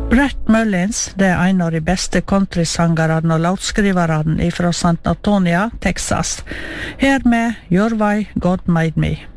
Brett Mullins, det en av de beste countrysangerne og låtskriverne fra St. Antonia, Texas. Her med Your Way God Made Me.